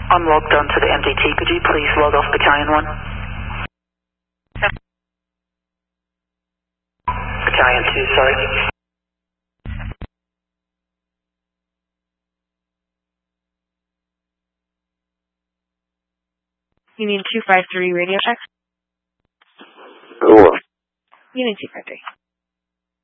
I'm logged onto the MDT. Could you please log off Battalion 1? Battalion 2, sorry. Union 253 radio check. Hello. Union 253.